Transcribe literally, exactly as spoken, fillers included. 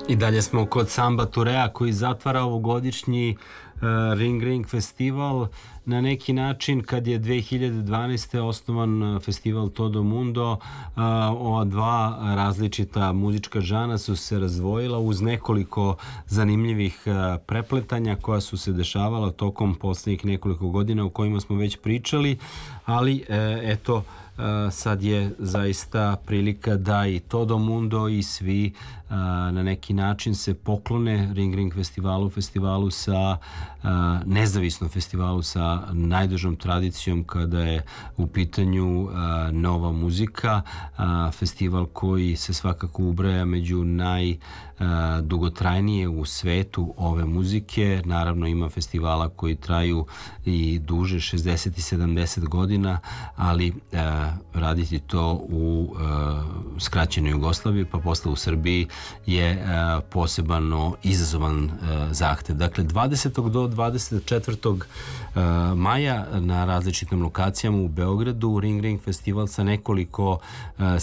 I dalje smo kod Samba Turea koji zatvara ovogodišnji uh, Ring Ring festival. Na neki način, kad je dve hiljade dvanaeste. osnovan festival Todo Mundo, uh, ova dva različita muzička žana su se razdvojila uz nekoliko zanimljivih uh, prepletanja koja su se dešavala tokom poslednjih nekoliko godina o kojima smo već pričali, ali uh, eto, Uh, sad je zaista prilika da i Todo Mundo i svi uh, na neki način se poklone Ring Ring festivalu, festivalu sa uh, nezavisnom festivalu sa najdužom tradicijom kada je u pitanju uh, nova muzika, uh, festival koji se svakako ubraja među naj dugotrajnije u svetu ove muzike. Naravno ima festivala koji traju i duže, šezdeset i sedamdeset godina, ali uh, raditi to u uh, skraćenoj Jugoslaviji pa posle u Srbiji je uh, posebno izazovan uh, zahtev. Dakle, dvadesetog do dvadeset četvrtog maja na različitim lokacijama u Beogradu Ring Ring festival sa nekoliko uh,